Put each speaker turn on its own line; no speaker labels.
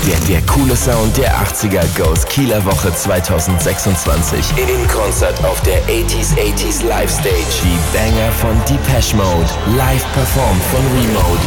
Der coole Sound der 80er Goes Kieler Woche 2026. In Konzert auf der 80s Live Stage. Die Banger von Depeche Mode. Live performt von Remote.